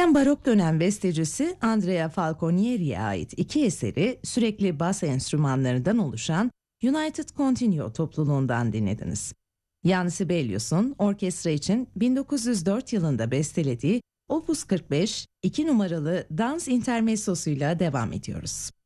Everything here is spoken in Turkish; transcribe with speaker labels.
Speaker 1: İtalyan barok dönem bestecisi Andrea Falconieri'ye ait iki eseri sürekli bas enstrümanlarından oluşan United Continuo topluluğundan dinlediniz. Jan Sibelius'un orkestra için 1904 yılında bestelediği Opus 45 2 numaralı dans intermezzosuyla devam ediyoruz.